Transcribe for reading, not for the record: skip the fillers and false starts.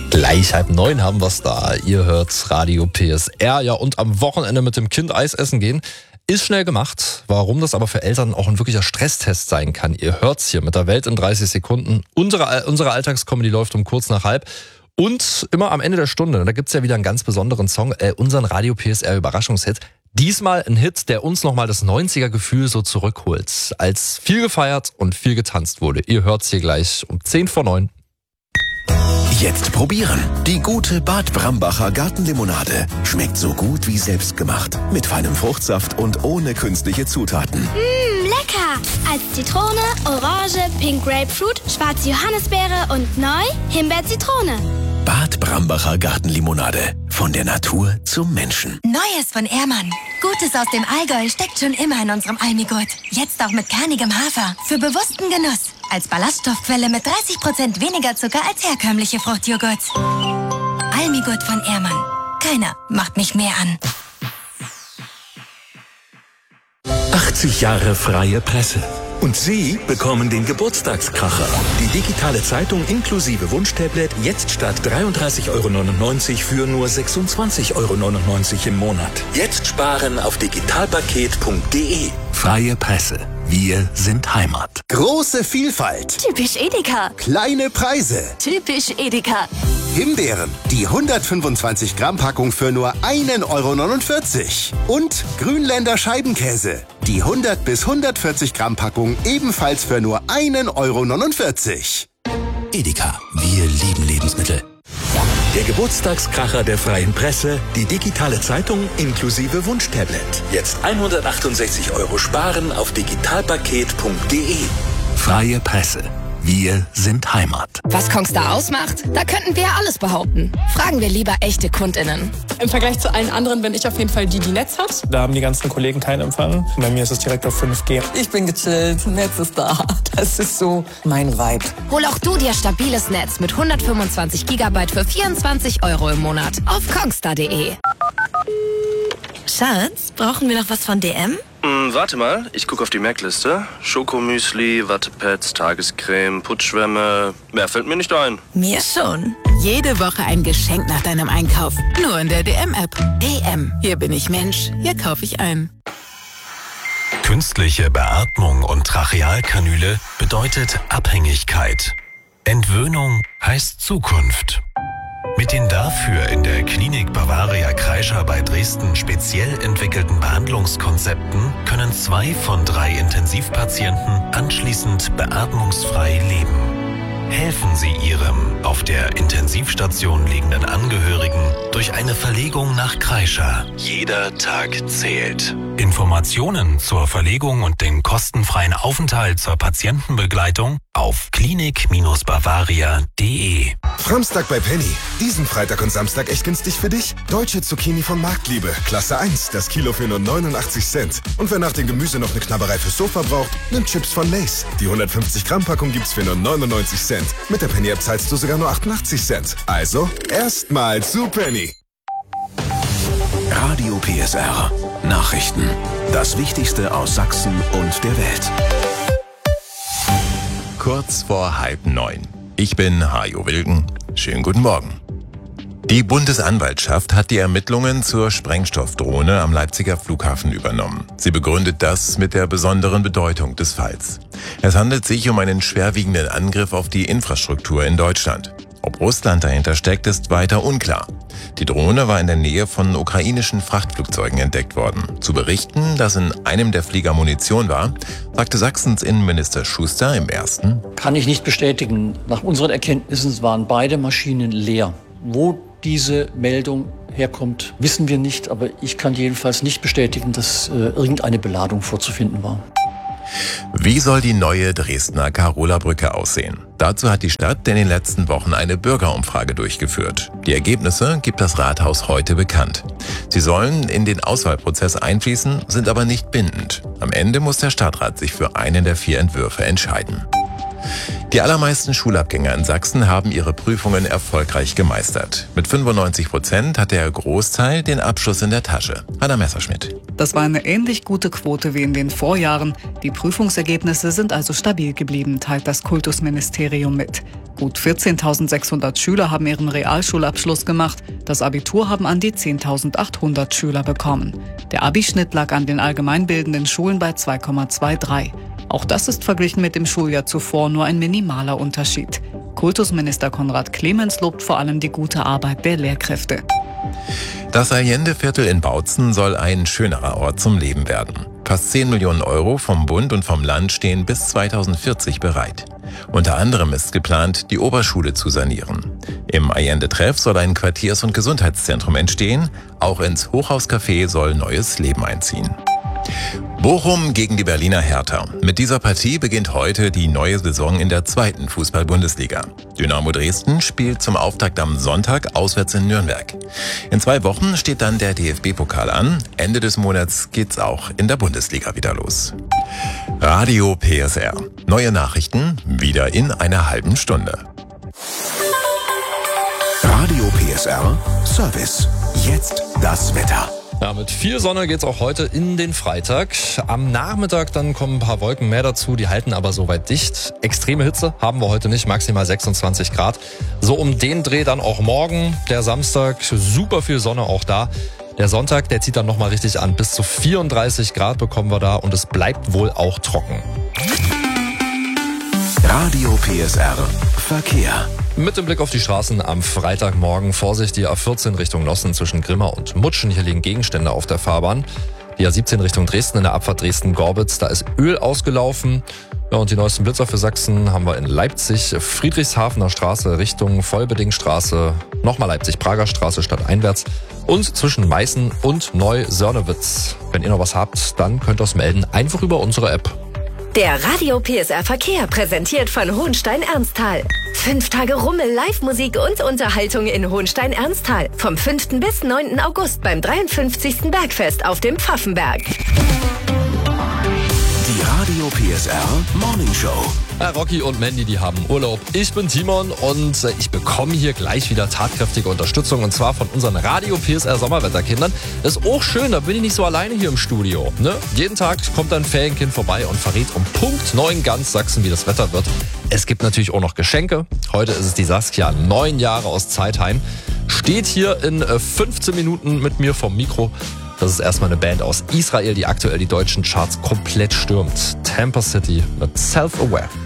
Gleich 8:30 haben wir's da. Ihr hört Radio PSR. Ja, und am Wochenende mit dem Kind Eis essen gehen ist schnell gemacht. Warum das aber für Eltern auch ein wirklicher Stresstest sein kann, ihr hört's hier mit der Welt in 30 Sekunden. Unsere Alltagscomedy läuft um kurz nach halb. Und immer am Ende der Stunde, da gibt's ja wieder einen ganz besonderen Song, unseren Radio PSR Überraschungshit. Diesmal ein Hit, der uns nochmal das 90er-Gefühl so zurückholt, als viel gefeiert und viel getanzt wurde. Ihr hört's hier gleich um 8:50. Jetzt probieren. Die gute Bad Brambacher Gartenlimonade. Schmeckt so gut wie selbstgemacht. Mit feinem Fruchtsaft und ohne künstliche Zutaten. Lecker! Als Zitrone, Orange, Pink Grapefruit, schwarze Johannisbeere und neu Himbeer-Zitrone. Bad Brambacher Gartenlimonade. Von der Natur zum Menschen. Neues von Ehrmann. Gutes aus dem Allgäu steckt schon immer in unserem Almigurt. Jetzt auch mit kernigem Hafer. Für bewussten Genuss. Als Ballaststoffquelle mit 30% weniger Zucker als herkömmliche Fruchtjoghurts. Almigurt von Ehrmann. Keiner macht mich mehr an. 80 Jahre freie Presse. Und Sie bekommen den Geburtstagskracher. Die digitale Zeitung inklusive Wunschtablet jetzt statt 33,99 € für nur 26,99 € im Monat. Jetzt sparen auf digitalpaket.de. Freie Presse. Wir sind Heimat. Große Vielfalt. Typisch Edeka. Kleine Preise. Typisch Edeka. Himbeeren, die 125 Gramm Packung für nur 1,49 €. Und Grünländer Scheibenkäse, die 100 bis 140 Gramm Packung ebenfalls für nur 1,49 €. Edeka. Wir lieben Lebensmittel. Der Geburtstagskracher der freien Presse, die digitale Zeitung inklusive Wunschtablet. Jetzt 168 € sparen auf digitalpaket.de. Freie Presse. Wir sind Heimat. Was Kongstar ausmacht? Da könnten wir ja alles behaupten. Fragen wir lieber echte KundInnen. Im Vergleich zu allen anderen bin ich auf jeden Fall die Netz hat. Da haben die ganzen Kollegen keinen Empfang. Bei mir ist es direkt auf 5G. Ich bin gechillt, Netz ist da. Das ist so mein Vibe. Hol auch du dir stabiles Netz mit 125 GB für 24 € im Monat auf kongstar.de. Schatz, brauchen wir noch was von DM? Warte mal, ich gucke auf die Merkliste. Schokomüsli, Wattepads, Tagescreme, Putzschwämme. Mehr fällt mir nicht ein. Mir schon. Jede Woche ein Geschenk nach deinem Einkauf. Nur in der DM-App. DM. Hier bin ich Mensch. Hier kaufe ich ein. Künstliche Beatmung und Trachealkanüle bedeutet Abhängigkeit. Entwöhnung heißt Zukunft. Mit den dafür in der Klinik Bavaria Kreischer bei Dresden speziell entwickelten Behandlungskonzepten können 2 von 3 Intensivpatienten anschließend beatmungsfrei leben. Helfen Sie Ihrem auf der Intensivstation liegenden Angehörigen durch eine Verlegung nach Kreischer. Jeder Tag zählt. Informationen zur Verlegung und den kostenfreien Aufenthalt zur Patientenbegleitung auf klinik-bavaria.de. Samstag bei Penny. Diesen Freitag und Samstag echt günstig für dich. Deutsche Zucchini von Marktliebe. Klasse 1. Das Kilo für nur 89 Cent. Und wer nach dem Gemüse noch eine Knabberei fürs Sofa braucht, nimmt Chips von Lay's. Die 150 Gramm Packung gibt's für nur 99 Cent. Mit der Penny-App zahlst du sogar nur 88 Cent. Also, erstmal zu Penny. Radio PSR. Nachrichten. Das Wichtigste aus Sachsen und der Welt. Kurz vor 8:30. Ich bin Hajo Wilken. Schönen guten Morgen. Die Bundesanwaltschaft hat die Ermittlungen zur Sprengstoffdrohne am Leipziger Flughafen übernommen. Sie begründet das mit der besonderen Bedeutung des Falls. Es handelt sich um einen schwerwiegenden Angriff auf die Infrastruktur in Deutschland. Ob Russland dahinter steckt, ist weiter unklar. Die Drohne war in der Nähe von ukrainischen Frachtflugzeugen entdeckt worden. Zu berichten, dass in einem der Flieger Munition war, sagte Sachsens Innenminister Schuster im ersten: Kann ich nicht bestätigen. Nach unseren Erkenntnissen waren beide Maschinen leer. Wo diese Meldung herkommt, wissen wir nicht, aber ich kann jedenfalls nicht bestätigen, dass irgendeine Beladung vorzufinden war. Wie soll die neue Dresdner Karola-Brücke aussehen? Dazu hat die Stadt in den letzten Wochen eine Bürgerumfrage durchgeführt. Die Ergebnisse gibt das Rathaus heute bekannt. Sie sollen in den Auswahlprozess einfließen, sind aber nicht bindend. Am Ende muss der Stadtrat sich für einen der 4 Entwürfe entscheiden. Die allermeisten Schulabgänger in Sachsen haben ihre Prüfungen erfolgreich gemeistert. Mit 95% hat der Großteil den Abschluss in der Tasche. Hanna Messerschmidt. Das war eine ähnlich gute Quote wie in den Vorjahren. Die Prüfungsergebnisse sind also stabil geblieben, teilt das Kultusministerium mit. Gut 14.600 Schüler haben ihren Realschulabschluss gemacht. Das Abitur haben an die 10.800 Schüler bekommen. Der Abischnitt lag an den allgemeinbildenden Schulen bei 2,23. Auch das ist verglichen mit dem Schuljahr zuvor nur ein minimaler Unterschied. Kultusminister Konrad Clemens lobt vor allem die gute Arbeit der Lehrkräfte. Das Allendeviertel in Bautzen soll ein schönerer Ort zum Leben werden. Fast 10 Millionen Euro vom Bund und vom Land stehen bis 2040 bereit. Unter anderem ist geplant, die Oberschule zu sanieren. Im Allende-Treff soll ein Quartiers- und Gesundheitszentrum entstehen. Auch ins Hochhauscafé soll neues Leben einziehen. Bochum gegen die Berliner Hertha. Mit dieser Partie beginnt heute die neue Saison in der 2. Fußball-Bundesliga. Dynamo Dresden spielt zum Auftakt am Sonntag auswärts in Nürnberg. In 2 Wochen steht dann der DFB-Pokal an. Ende des Monats geht's auch in der Bundesliga wieder los. Radio PSR. Neue Nachrichten wieder in einer halben Stunde. Radio PSR Service. Jetzt das Wetter. Ja, mit viel Sonne geht's auch heute in den Freitag. Am Nachmittag dann kommen ein paar Wolken mehr dazu, die halten aber soweit dicht. Extreme Hitze haben wir heute nicht, maximal 26 Grad. So um den Dreh dann auch morgen, der Samstag, super viel Sonne auch da. Der Sonntag, der zieht dann nochmal richtig an. Bis zu 34 Grad bekommen wir da und es bleibt wohl auch trocken. Radio PSR Verkehr. Mit dem Blick auf die Straßen am Freitagmorgen. Vorsicht, die A14 Richtung Nossen zwischen Grimma und Mutschen. Hier liegen Gegenstände auf der Fahrbahn. Die A17 Richtung Dresden in der Abfahrt Dresden-Gorbitz. Da ist Öl ausgelaufen. Ja, und die neuesten Blitzer für Sachsen haben wir in Leipzig. Friedrichshafener Straße Richtung Vollbedingstraße. Nochmal Leipzig-Prager Straße stadteinwärts. Und zwischen Meißen und Neu-Sörnewitz. Wenn ihr noch was habt, dann könnt ihr es melden. Einfach über unsere App. Der Radio PSR Verkehr präsentiert von Hohenstein-Ernsthal. 5 Tage Rummel, Live-Musik und Unterhaltung in Hohenstein-Ernsthal. Vom 5. bis 9. August beim 53. Bergfest auf dem Pfaffenberg. Die Radio PSR Morning Show. Rocky und Mandy, die haben Urlaub. Ich bin Timon und ich bekomme hier gleich wieder tatkräftige Unterstützung und zwar von unseren Radio PSR Sommerwetterkindern. Das ist auch schön, da bin ich nicht so alleine hier im Studio. Ne? Jeden Tag kommt ein Ferienkind vorbei und verrät um Punkt 9 ganz Sachsen, wie das Wetter wird. Es gibt natürlich auch noch Geschenke. Heute ist es die Saskia, 9 Jahre aus Zeitheim. Steht hier in 15 Minuten mit mir vom Mikro. Das ist erstmal eine Band aus Israel, die aktuell die deutschen Charts komplett stürmt. Tampa City mit Self-Aware.